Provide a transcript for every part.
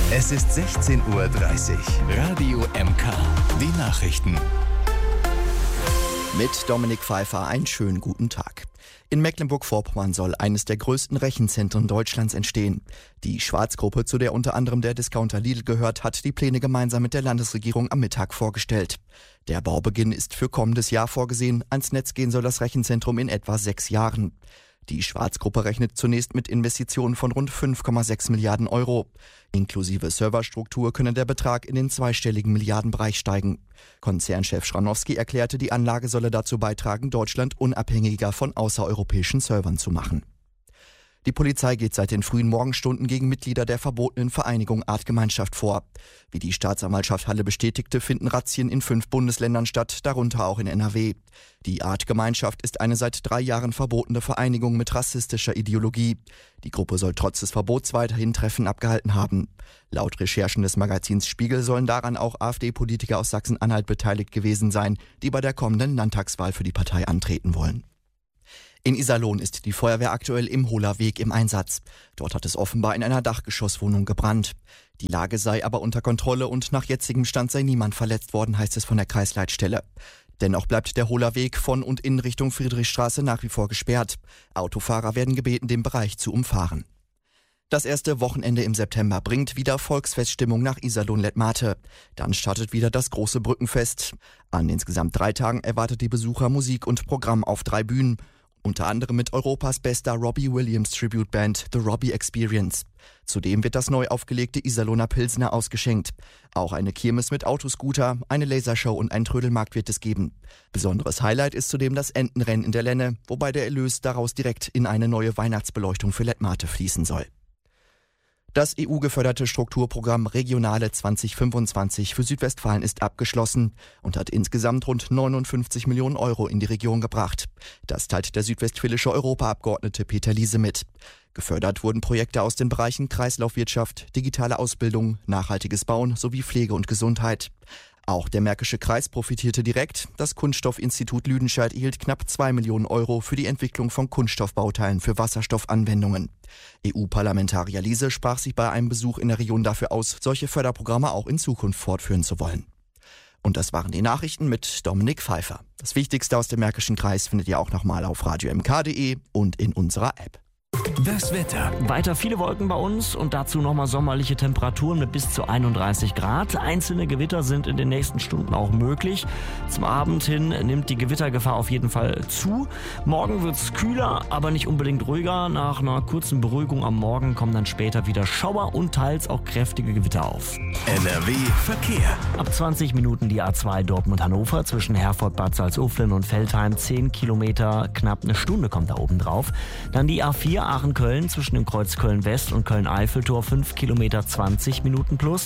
Es ist 16:30 Uhr. Radio MK. Die Nachrichten. Mit Dominik Pfeiffer einen schönen guten Tag. In Mecklenburg-Vorpommern soll eines der größten Rechenzentren Deutschlands entstehen. Die Schwarz-Gruppe, zu der unter anderem der Discounter Lidl gehört, hat die Pläne gemeinsam mit der Landesregierung am Mittag vorgestellt. Der Baubeginn ist für kommendes Jahr vorgesehen. Ans Netz gehen soll das Rechenzentrum in etwa 6 Jahren. Die Schwarz-Gruppe rechnet zunächst mit Investitionen von rund 5,6 Milliarden Euro. Inklusive Serverstruktur könne der Betrag in den zweistelligen Milliardenbereich steigen. Konzernchef Schranowski erklärte, die Anlage solle dazu beitragen, Deutschland unabhängiger von außereuropäischen Servern zu machen. Die Polizei geht seit den frühen Morgenstunden gegen Mitglieder der verbotenen Vereinigung Artgemeinschaft vor. Wie die Staatsanwaltschaft Halle bestätigte, finden Razzien in 5 Bundesländern statt, darunter auch in NRW. Die Artgemeinschaft ist eine seit 3 Jahren verbotene Vereinigung mit rassistischer Ideologie. Die Gruppe soll trotz des Verbots weiterhin Treffen abgehalten haben. Laut Recherchen des Magazins Spiegel sollen daran auch AfD-Politiker aus Sachsen-Anhalt beteiligt gewesen sein, die bei der kommenden Landtagswahl für die Partei antreten wollen. In Iserlohn ist die Feuerwehr aktuell im Hohlerweg im Einsatz. Dort hat es offenbar in einer Dachgeschosswohnung gebrannt. Die Lage sei aber unter Kontrolle und nach jetzigem Stand sei niemand verletzt worden, heißt es von der Kreisleitstelle. Dennoch bleibt der Hohlerweg von und in Richtung Friedrichstraße nach wie vor gesperrt. Autofahrer werden gebeten, den Bereich zu umfahren. Das erste Wochenende im September bringt wieder Volksfeststimmung nach Iserlohn-Letmathe. Dann startet wieder das große Brückenfest. An insgesamt 3 Tagen erwartet die Besucher Musik und Programm auf 3 Bühnen. Unter anderem mit Europas bester Robbie Williams Tribute Band The Robbie Experience. Zudem wird das neu aufgelegte Iserlohner Pilsner ausgeschenkt. Auch eine Kirmes mit Autoscooter, eine Lasershow und ein Trödelmarkt wird es geben. Besonderes Highlight ist zudem das Entenrennen in der Lenne, wobei der Erlös daraus direkt in eine neue Weihnachtsbeleuchtung für Letmathe fließen soll. Das EU-geförderte Strukturprogramm Regionale 2025 für Südwestfalen ist abgeschlossen und hat insgesamt rund 59 Millionen Euro in die Region gebracht. Das teilt der südwestfälische Europaabgeordnete Peter Liese mit. Gefördert wurden Projekte aus den Bereichen Kreislaufwirtschaft, digitale Ausbildung, nachhaltiges Bauen sowie Pflege und Gesundheit. Auch der Märkische Kreis profitierte direkt. Das Kunststoffinstitut Lüdenscheid erhielt knapp 2 Millionen Euro für die Entwicklung von Kunststoffbauteilen für Wasserstoffanwendungen. EU-Parlamentarier Liese sprach sich bei einem Besuch in der Region dafür aus, solche Förderprogramme auch in Zukunft fortführen zu wollen. Und das waren die Nachrichten mit Dominik Pfeiffer. Das Wichtigste aus dem Märkischen Kreis findet ihr auch nochmal auf radiomk.de und in unserer App. Das Wetter. Weiter viele Wolken bei uns und dazu nochmal sommerliche Temperaturen mit bis zu 31 Grad. Einzelne Gewitter sind in den nächsten Stunden auch möglich. Zum Abend hin nimmt die Gewittergefahr auf jeden Fall zu. Morgen wird es kühler, aber nicht unbedingt ruhiger. Nach einer kurzen Beruhigung am Morgen kommen dann später wieder Schauer und teils auch kräftige Gewitter auf. NRW Verkehr. Ab 20 Minuten die A2 Dortmund-Hannover zwischen Herford, Bad Salzuflen und Veltheim. 10 Kilometer, knapp eine Stunde kommt da oben drauf. Dann die A4 Aachen-Köln zwischen dem Kreuz Köln-West und Köln-Eiffeltor 5 Kilometer 20 Minuten plus.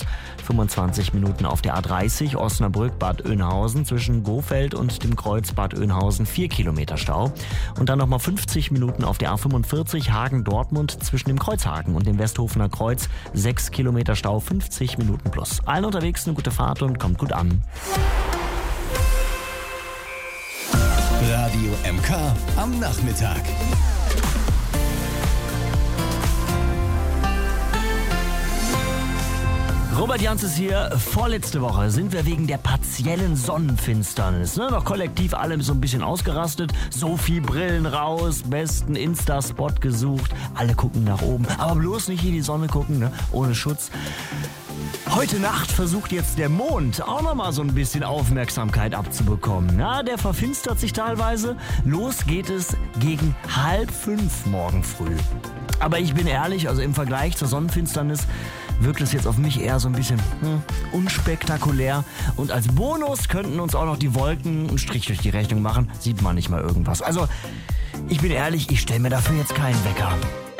25 Minuten auf der A30 Osnabrück-Bad Oeynhausen zwischen Gofeld und dem Kreuz Bad Oeynhausen 4 Kilometer Stau. Und dann nochmal 50 Minuten auf der A45 Hagen-Dortmund zwischen dem Kreuzhagen und dem Westhofener Kreuz 6 Kilometer Stau, 50 Minuten plus. Allen unterwegs eine gute Fahrt und kommt gut an. Radio MK am Nachmittag. Robert Jans ist hier. Vorletzte Woche sind wir wegen der partiellen Sonnenfinsternis noch kollektiv alle so ein bisschen ausgerastet. Sophie-Brillen raus, besten Insta-Spot gesucht. Alle gucken nach oben, aber bloß nicht in die Sonne gucken, ohne Schutz. Heute Nacht versucht jetzt der Mond auch nochmal so ein bisschen Aufmerksamkeit abzubekommen. Ja, der verfinstert sich teilweise. Los geht es gegen 4:30 morgen früh. Aber ich bin ehrlich, also im Vergleich zur Sonnenfinsternis wirkt es jetzt auf mich eher so ein bisschen unspektakulär. Und als Bonus könnten uns auch noch die Wolken einen Strich durch die Rechnung machen. Sieht man nicht mal irgendwas. Also, ich bin ehrlich, ich stelle mir dafür jetzt keinen Wecker.